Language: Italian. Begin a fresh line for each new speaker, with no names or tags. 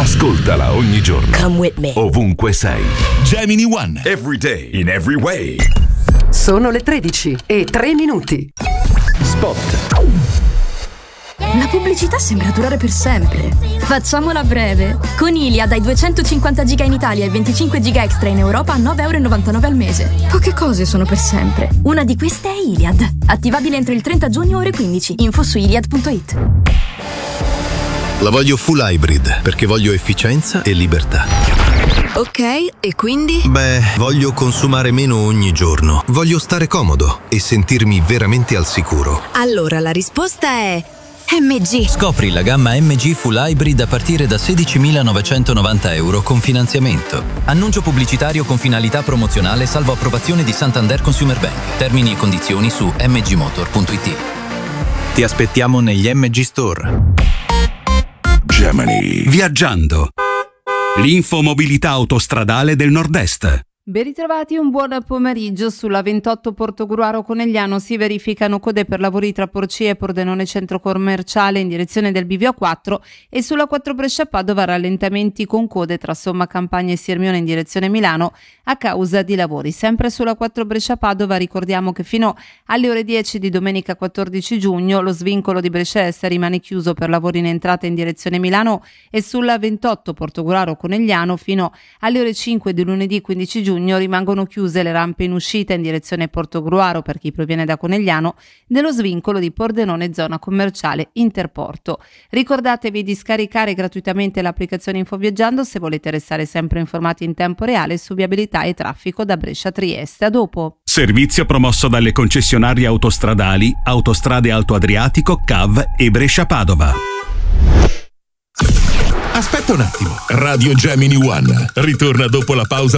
Ascoltala ogni giorno.
Come with me.
Ovunque sei.
Gemini One.
Every day, in every way.
Sono le 13:03.
Spot.
La pubblicità sembra durare per sempre. Facciamola breve. Con Iliad hai 250 giga in Italia e 25 giga extra in Europa a 9,99€ al mese. Poche cose sono per sempre. Una di queste è Iliad. Attivabile entro il 30 giugno ore 15. Info su iliad.it.
La voglio full hybrid perché voglio efficienza e libertà.
Ok, e quindi?
Beh, voglio consumare meno ogni giorno. Voglio stare comodo e sentirmi veramente al sicuro.
Allora la risposta è MG.
Scopri la gamma MG Full Hybrid a partire da €16.990 con finanziamento. Annuncio pubblicitario con finalità promozionale salvo approvazione di Santander Consumer Bank. Termini e condizioni su mgmotor.it. Ti aspettiamo negli MG Store.
Gemini.
Viaggiando. L'infomobilità autostradale del Nord-Est.
Ben ritrovati, un buon pomeriggio. Sulla 28 Portogruaro Conegliano si verificano code per lavori tra Porcia e Pordenone Centro Commerciale in direzione del Bivio 4 e sulla 4 Brescia-Padova rallentamenti con code tra Somma Campagna e Sirmione in direzione Milano a causa di lavori. Sempre sulla 4 Brescia-Padova ricordiamo che fino alle ore 10 di domenica 14 giugno lo svincolo di Brescia Est rimane chiuso per lavori in entrata in direzione Milano e sulla 28 Portogruaro Conegliano fino alle ore 5 di lunedì 15 giugno rimangono chiuse le rampe in uscita in direzione Portogruaro per chi proviene da Conegliano dello svincolo di Pordenone zona commerciale Interporto. Ricordatevi di scaricare gratuitamente l'applicazione Infoviaggiando se volete restare sempre informati in tempo reale su viabilità e traffico da Brescia a Trieste. A dopo.
Servizio promosso dalle concessionarie autostradali Autostrade Alto Adriatico, CAV e Brescia Padova.
Aspetta un attimo. Radio Gemini One ritorna dopo la pausa